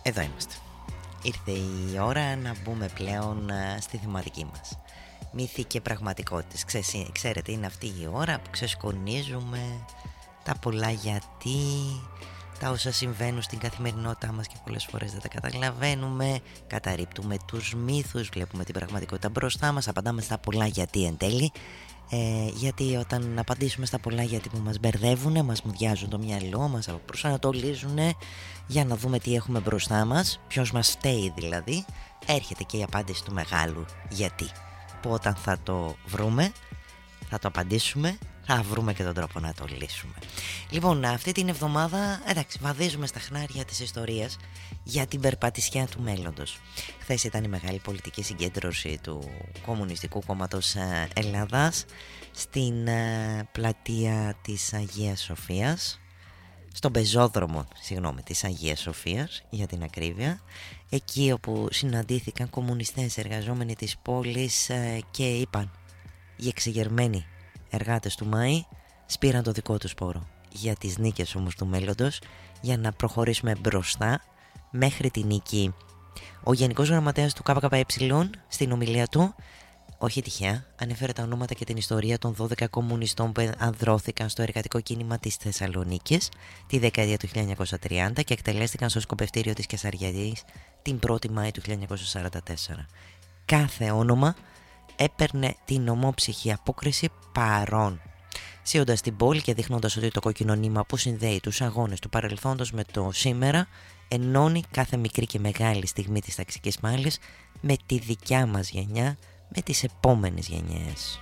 Εδώ είμαστε. Ήρθε η ώρα να μπούμε πλέον στη θεματική μας. Μύθοι και πραγματικότητες. Ξέρετε, είναι αυτή η ώρα που ξεσκονίζουμε τα πολλά γιατί, τα όσα συμβαίνουν στην καθημερινότητά μας και πολλές φορές δεν τα καταλαβαίνουμε. Καταρρίπτουμε τους μύθους, βλέπουμε την πραγματικότητα μπροστά μας, απαντάμε στα πολλά γιατί εν τέλει. Γιατί όταν απαντήσουμε στα πολλά γιατί που μας μπερδεύουν, μας μουδιάζουν το μυαλό μας, προσανατολίζουν για να δούμε τι έχουμε μπροστά μας, ποιος μας φταίει δηλαδή, έρχεται και η απάντηση του μεγάλου γιατί, που όταν θα το βρούμε, θα το απαντήσουμε, θα βρούμε και τον τρόπο να το λύσουμε. Λοιπόν, αυτή την εβδομάδα, εντάξει, βαδίζουμε στα χνάρια της ιστορίας για την περπατησιά του μέλλοντος. Χθες ήταν η μεγάλη πολιτική συγκέντρωση του Κομμουνιστικού Κόμματος Ελλάδας στην πλατεία της Αγίας Σοφίας, στον πεζόδρομο, της Αγίας Σοφίας για την ακρίβεια, εκεί όπου συναντήθηκαν κομμουνιστές εργαζόμενοι της πόλης και είπαν οι εξεγερμένοι εργάτες του ΜΑΗ σπήραν το δικό τους πόρο για τις νίκες όμως του μέλλοντος, για να προχωρήσουμε μπροστά μέχρι τη νίκη. Ο Γενικός Γραμματέας του ΚΚΕ στην ομιλία του, όχι τυχαία, ανέφερε τα ονόματα και την ιστορία των 12 κομμουνιστών που ανδρώθηκαν στο εργατικό κίνημα της Θεσσαλονίκης τη δεκαετία του 1930 και εκτελέστηκαν στο σκοπευτήριο της Κεσαριανής την 1η Μάη του 1944. Κάθε όνομα έπαιρνε την ομόψυχη απόκριση παρών, σύοντας την πόλη και δείχνοντας ότι το κόκκινο νήμα που συνδέει τους αγώνες του παρελθόντος με το σήμερα ενώνει κάθε μικρή και μεγάλη στιγμή της ταξικής μάχης με τη δικιά μας γενιά, με τις επόμενες γενιές.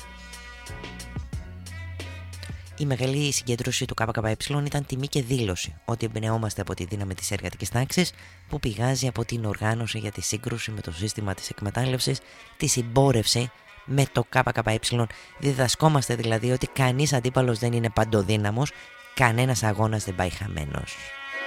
Η μεγάλη συγκέντρωση του ΚΚΕ ήταν τιμή και δήλωση ότι εμπνεόμαστε από τη δύναμη της εργατικής τάξης που πηγάζει από την οργάνωση για τη σύγκρουση με το σύστημα της εκμετάλλευσης, τη συμπόρευση με το ΚΚΕ. Διδασκόμαστε δηλαδή ότι κανείς αντίπαλος δεν είναι παντοδύναμος, κανένας αγώνας δεν πάει χαμένος.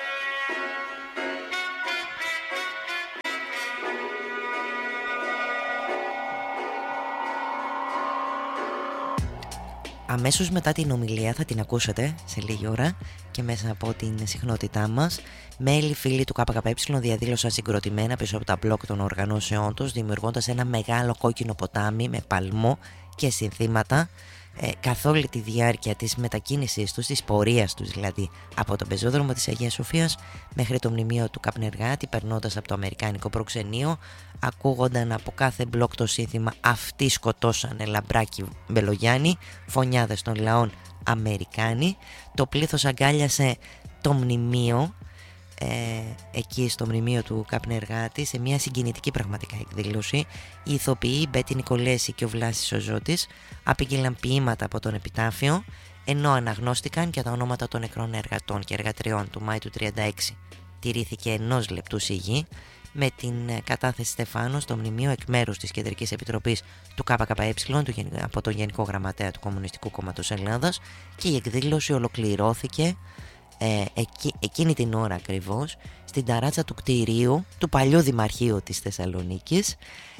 Αμέσως μετά την ομιλία θα την ακούσετε σε λίγη ώρα και μέσα από την συχνότητά μας. Μέλη φίλοι του ΚΚΕ διαδήλωσαν συγκροτημένα πίσω από τα μπλοκ των οργανώσεών τους, δημιουργώντας ένα μεγάλο κόκκινο ποτάμι με παλμό και συνθήματα καθ' όλη τη διάρκεια της μετακίνησης τους, της πορείας τους δηλαδή, από τον πεζόδρομο της Αγίας Σοφίας μέχρι το μνημείο του καπνεργάτη, περνώντας από το αμερικάνικο προξενείο. Ακούγονταν από κάθε μπλοκ το σύνθημα «Αυτοί σκοτώσανε Λαμπράκη Μπελογιάννη», «Φωνιάδες των λαών Αμερικάνοι». Το πλήθος αγκάλιασε το μνημείο, εκεί στο μνημείο του καπνεργάτη, σε μια συγκινητική πραγματικά εκδήλωση. Οι ηθοποιοί Μπέτη Νικολέση και ο Βλάσης ο Ζώτης απήγγειλαν ποίηματα από τον επιτάφιο, ενώ αναγνώστηκαν και τα ονόματα των νεκρών εργατών και εργατριών του Μάη του 1936. Τηρήθηκε 1 λεπτού σιγή με την κατάθεση Στεφάνου στο μνημείο εκ μέρους της Κεντρικής Επιτροπής του ΚΚΕ από τον Γενικό Γραμματέα του Κομμουνιστικού Κόμματος Ελλάδας και η εκδήλωση ολοκληρώθηκε εκείνη την ώρα ακριβώς στην ταράτσα του κτηρίου του παλιού Δημαρχείου της Θεσσαλονίκης.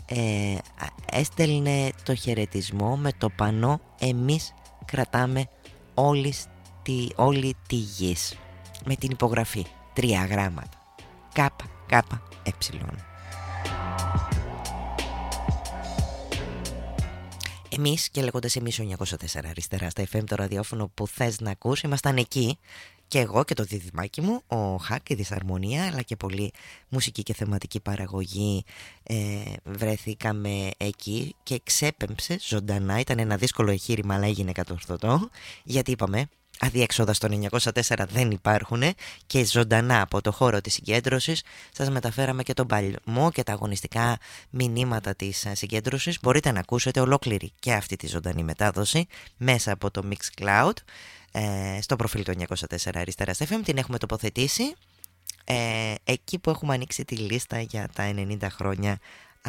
Έστελνε το χαιρετισμό με το πανό «Εμείς κρατάμε όλη τη γης», με την υπογραφή 3 γράμματα ΚΚΕ. Εμείς, και λέγοντας εμείς ο 904 αριστερά στα FM, το ραδιόφωνο που θες να ακούς, ήμασταν εκεί και εγώ και το δίδυμάκι μου, ο Χακ, η δυσαρμονία, αλλά και πολύ μουσική και θεματική παραγωγή. Βρεθήκαμε εκεί και ξέπεμψε ζωντανά. Ήταν ένα δύσκολο εγχείρημα, αλλά έγινε κατορθωτό, γιατί είπαμε αδιέξοδα στον 904 δεν υπάρχουν και ζωντανά από το χώρο της συγκέντρωσης σας μεταφέραμε και τον παλμό και τα αγωνιστικά μηνύματα της συγκέντρωσης. Μπορείτε να ακούσετε ολόκληρη και αυτή τη ζωντανή μετάδοση μέσα από το Mixcloud στο προφίλ του 904 αριστερά στα FM. Την έχουμε τοποθετήσει εκεί που έχουμε ανοίξει τη λίστα για τα 90 χρόνια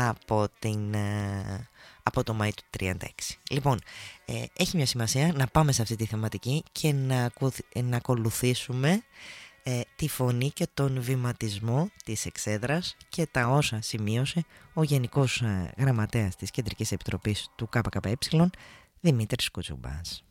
από το Μάη του 1936. Λοιπόν, έχει μια σημασία να πάμε σε αυτή τη θεματική και να ακολουθήσουμε τη φωνή και τον βηματισμό της εξέδρας και τα όσα σημείωσε ο Γενικός Γραμματέας της Κεντρικής Επιτροπής του ΚΚΕ, Δημήτρης Κουτσουμπάς.